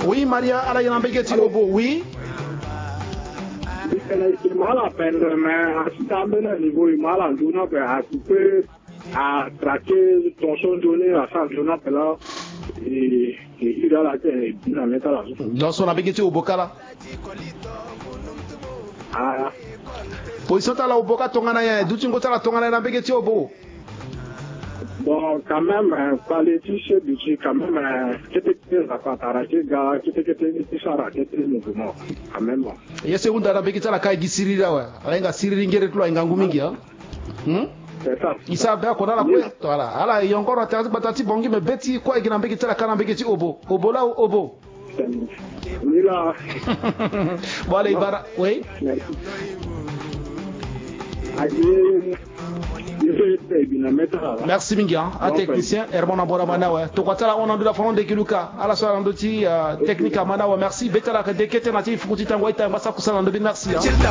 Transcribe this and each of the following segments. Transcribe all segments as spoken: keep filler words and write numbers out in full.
Oui, Maria, ala yana begeti obo, oui. Il m'a la peine, mais à ce temps-là, niveau, il m'a la donné, à couper, à traquer ton son donné, à ça, je n'appelle là, et il a la tête, il a mis à la zone. Dans son abegeti obo kala. Ah. Position tala obo ka tongana ya, d'où tu ngota la tongana na begeti obo. Bon, quand même, par les t-shirts, quand même, c'était ça pas arraché, gars, c'était c'était ça arraché le mouvement, quand même. Ya segunda na begeti la kai gisirira wa, alenga siriri ngere tlo ingangu mingi ha. Hmm? C'est ça. Isa ba ko na kwe, voilà. Ala yongoro atati batati bongi me beti kwa igina begeti la kana begeti obo. Obo la obo. Oui là. Voilà ibara, oui. Merci Mingia, un technicien, Hermona Boramanawa. Tokatala, on a de la forme de Kiluka, à la soirée d'outil technique à Manawa. Merci, Betala, que dès que tu es natif, Fouti Tangoïta, Massakusa, merci.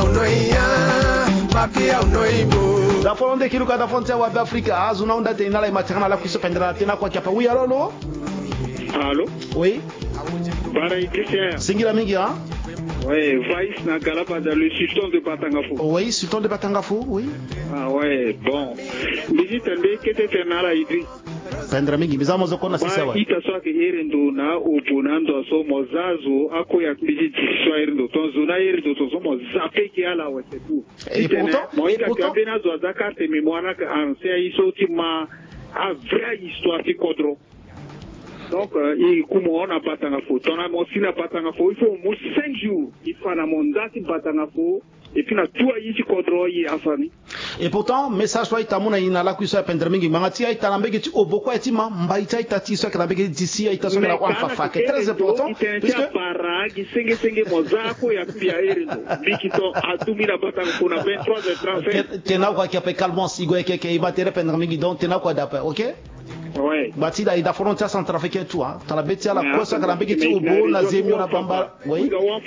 La forme de Kiluka, la frontière d'Afrique, Azuna, on a été dans la matière, la cuisse pendra, Tena Kwakapa. Oui, allô, non? Allô? Oui. Baraïtien. Singila Mingia. Oui, Vice Nagalabada, le sultan de Batangafou. Oui, sultan de Batangafou, oui. Ah ouais, bon. Bijitande, qu'est-ce que Nara Idri? Pendra Mingi, bizarre, moi, on a six heures. Ita soit que Erendo na oponando so mozazo, ako ya bijit so Erendo, ton zona Erendo, ton so zape ki ala ouais, c'est tout. Et pourtant, moi, il a qu'à na zo za carte mémoire que ancien iso ti ma a vraie histoire qui kodro. Donc, il comme on a pas tant à faux. On a aussi n'a pas tant à faux. Il faut au moins cinq jours. Il faut un mandat qui pas tant à faux. Et puis, on a tout à y contrôler à famille. Et pourtant, message soit itamuna ina la kuisa pendremingi. Mangati aita lambege tu oboko etima mbaita itati soit lambege d'ici aita soit la kwa fafa. C'est très important. Puisque para qui senge senge mozako ya pia erendo. Bikito atumi na pas tant à faux. On a vingt-trois heures trente-cinq. Tena kwa qui appelle calmement sigo et qui va te pendremingi donc tena kwa d'après, ok? Ouais. Bati da ida frontière centrafricaine tu hein. T'as la bête à la cosa que la bête tu obo na zemio na bamba. Oui.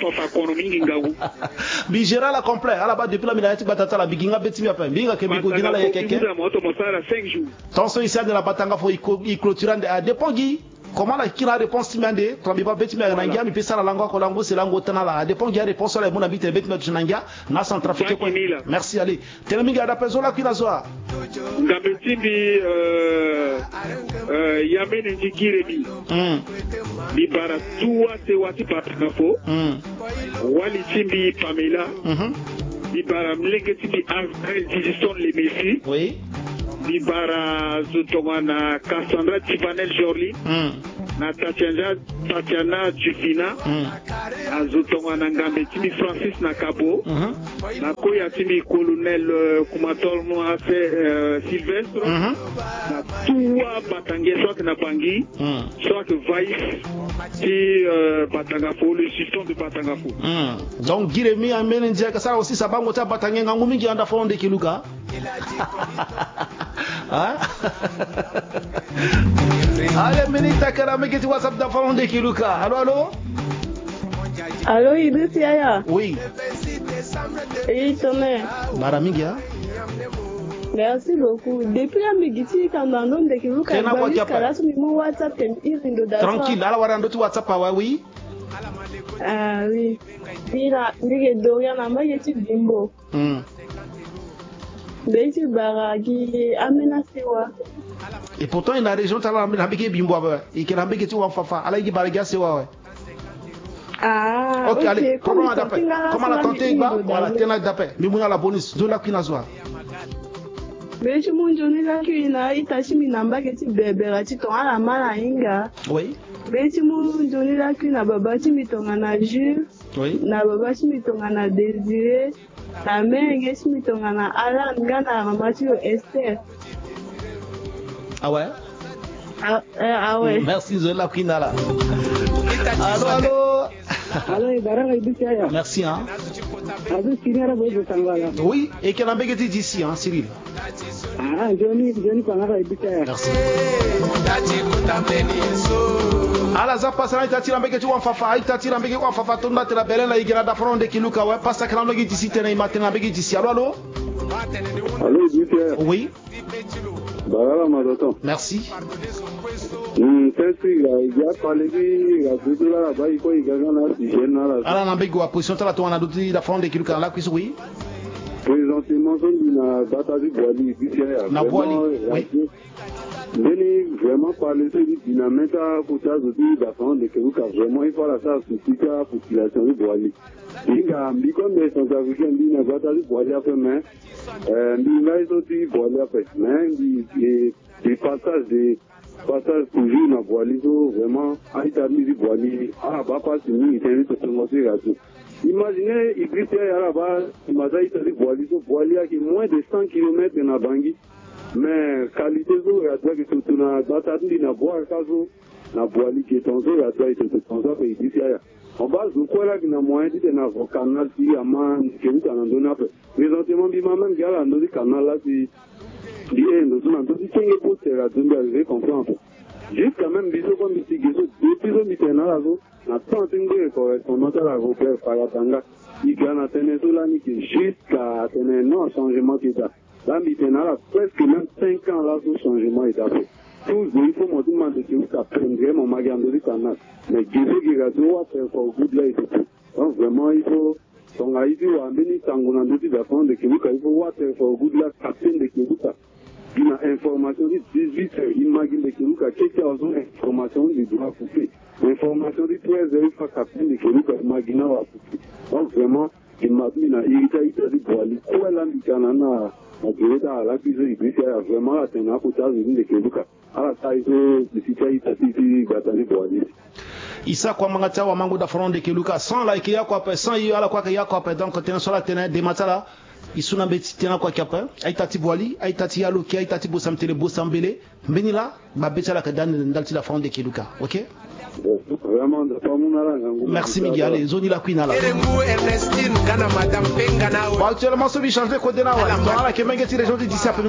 Bigera la complet. À la base depuis la minute batata la biginga bête mi après. Binga ke bigo dina la yekeke. Tension ici de la batanga faut y clôturer à dépongi. Comment la kira réponse timande, trabi ba beti me nanga mi pesa la langue ko lango c'est langue tana la dépend ya réponse la mon habite beti me tunanga na centrafricain quoi. Merci allez. Telemi ga da peso la kira zoa. Ngabeti bi euh euh yamene njikire bi. Mm. Bi bara tuwa te wati patangafo. Mm. Wali timbi Pamela. Mhm. Bi bara mlengeti bi Edison les Messi. Oui. Libara Zutongana Cassandra Tifanel Jorli, mm. na Tatiana Tatiana Jufina, mm. Zutongana Ngambe Timi Francis Nakabo, mm -hmm. na Koya Timi Colonel uh, Kumatol Noa uh, Sylvestre, mm -hmm. na Toua Batangue soit na Bangui, mm. soit Vice qui uh, Batangafo, le sultan de Batangafo. Mm. Donc Giremi amène dire que ça aussi ça va monter Batangue Ngangumi qui en a fondé Kiluka. Hein? Allez, Minita Karameki, tu WhatsApp d'enfant de Kiluka. Allô, allô? Allô, Idriss Yaya? Oui. Et Tomé? Maramingia? Merci beaucoup. Depuis la Migiti, quand on donne des Kiluka, jusqu'à là, sur mon WhatsApp, tranquille, alors, on a WhatsApp, oui? Ah oui. Il a dit que Dorian a mal été bimbo. Beti baragi amenacé wa. Et pourtant il a région tala nabiki bimbo ba et que nabiki tu wa fafa ala gi baragi se wa. Ah OK, okay. Allez, comment d'après comment la tenter ba voilà tena d'après mi muna la bonus do la kina zwa. Beti munjoni la kina itashi minamba keti bebera ti to ala mala inga. Oui. Beti munjoni la kina baba ti mitonga na Jules. Oui. Na baba ti mitonga na Désiré. La mère est mitonga na Alan Gana maman tu Esther. Ah ouais? Ah, ah ouais. Merci Zola Kinala. Allô allô. Allô Ibaranga Ibisaya. Merci hein. Azu Kinara Bobo Tangala. Oui, et qu'elle a begeti d'ici hein Cyril. Ah Johnny Johnny Kanara Ibisaya. Merci. Ala za pasana itatira mbeke tu wafafa itatira mbeke kwa fafa tunda tira belela igira da fronde kiluka we passa kana mbeke d'ici tena imatena mbeke d'ici. Allô allô? Allô Ibisaya. Oui. Barala Madoton. Merci. Hmm, c'est il y a parlé il y a tout là là-bas, il faut y gagner là, si j'ai là. Alors, on a besoin de position, là, on a d'autres la France de Kiluka, là, qui oui. Présentement, on a battu Boali, puis il y a na Boali, oui. Mais vraiment parler de dynamite à côté de la France de Kiluka, vraiment il faut la faire sur la population de Boali. Il y a un bicon de Centrafricain, il y a battu Boali à faire, mais il y a aussi Boali à faire, mais des passages de passage toujours na Boali, vraiment, à l'établi Boali, à la bas pas si nous, il y a une automatique là-dessus. Imaginez, Idriss là-bas, il m'a dit que Boali, Boali a moins de cent kilomètres de la Bangui, mais qualité zo, il y a deux qui sont na batatu na boire kazo, na Boali qui est en zo, il y a deux qui sont en zo, et Idriss là. En bas, je crois là qu'il y a moyen de na canal si à man, qui est en donné après. Présentement, il m'a même dit à l'endroit canal là, si il est en donné, donc il tient pour se la donner, je vais comprendre. Jusqu'à même, bisous comme ici, depuis le mi-temps là, na tant que correspondant à la Robert Faratanga, il gagne à tenir tout l'année jusqu'à tenir non changement qui est là. Là, maintenant, là, presque même cinq ans là, ce changement est fait. Tous, il faut me demander que vous apprenez mon magasin de canal. Mais Jésus qui a droit à faire au bout de là et tout. Donc, vraiment, il faut, on a dit, on a mis Tangouna de la France de Québec, il faut voir faire au bout de la capitaine de Québec. Il a information de dix-huit heures, imagine de Québec, quelqu'un a une information du droit coupé. L'information de treize heures, il faut capitaine de Québec, imagine à couper. Donc, vraiment, il m'a dit, il a irrité, il a dit, pour aller, quoi là, il y a un on dirait à la cuisine, il y a vraiment la tenue à côté de Québec. Alors, ça, il faut, le citoyen, il a dit, il va aller pour aller. Isa kwa mangata wa mangu da front de Kiluka sans la kia kwa pe sans y ala kwa kia kwa pe donc tena sur la tena de matala isuna beti tena kwa kiapa aitati Boali aitati yalo kia aitati bosamtele bosambele benila ba betala ka dan ndalti la front de Kiluka. OK? Vraiment, merci Miguel, les zones la queen là. Actuellement, ce qui change de côté là, ouais. Dans la Kemengeti région de dix-sept